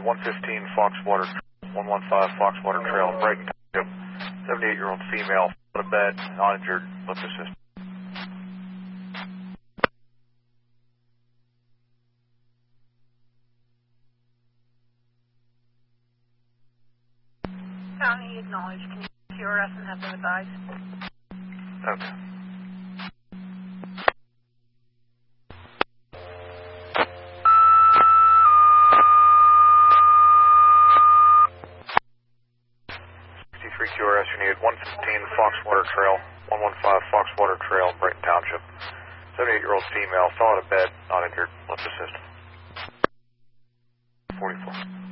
115 Foxwater, 115 Foxwater Trail, Brighton Township. 78-year-old female, out of bed, not injured, lift assist. County acknowledged. Can you QRS and have them advised? Okay. QRS, you need 115 Foxwater Trail, 115 Foxwater Trail, Brighton Township. 78-year-old female, fell out of bed, not injured, lift assist. 44.